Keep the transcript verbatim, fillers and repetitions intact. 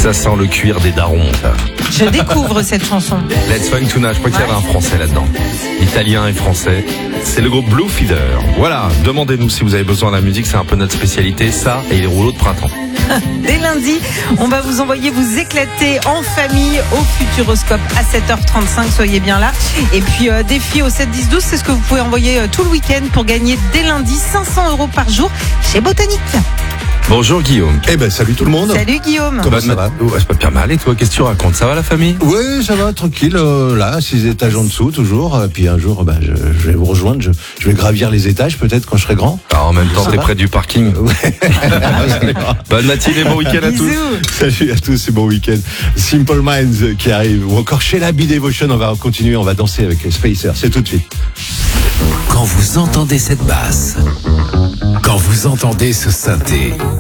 Ça sent le cuir des darons, ça. Je découvre cette chanson. Let's Funk Tonight, je crois qu'il y avait un français là-dedans. Italien et français. C'est le groupe Blue Feeder. Voilà, demandez-nous si vous avez besoin de la musique, c'est un peu notre spécialité, ça et les rouleaux de printemps. Dès lundi, on va vous envoyer vous éclater en famille au Futuroscope à sept heures trente-cinq, soyez bien là. Et puis euh, défi au sept dix douze, c'est ce que vous pouvez envoyer euh, tout le week-end pour gagner dès lundi cinq cents euros par jour chez Botanique. Bonjour Guillaume. Eh ben salut tout le monde. Salut Guillaume. Comment ça va? Ouais, c'est pas pire mal, et toi, qu'est-ce que tu racontes? Ça va la famille? Oui, ça va, tranquille, euh, là, six étages en dessous, toujours. Euh, puis un jour, bah, je, je vais vous rejoindre, je, je vais gravir les étages, peut-être, quand je serai grand. Ah, en même temps, Ça t'es va près du parking. Ouais. Bonne matinée, bon week-end à tous. Bisous. Salut à tous et bon week-end. Simple Minds euh, qui arrive, ou encore chez la B-Devotion, on va continuer, on va danser avec les Spacers, c'est tout de suite. Quand vous entendez cette basse, quand vous entendez ce synthé,